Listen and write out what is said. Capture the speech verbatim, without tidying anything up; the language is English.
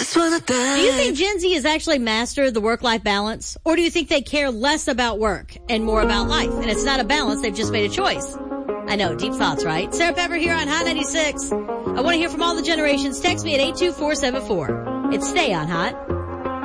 just wanna die. Do you think Gen Z has actually mastered the work-life balance? Or do you think they care less about work and more about life? And it's not a balance, they've just made a choice. I know, deep thoughts, right? Sarah Pepper here on Hot ninety-six. I want to hear from all the generations. Text me at eight two four seven four. It's Stay on Hot.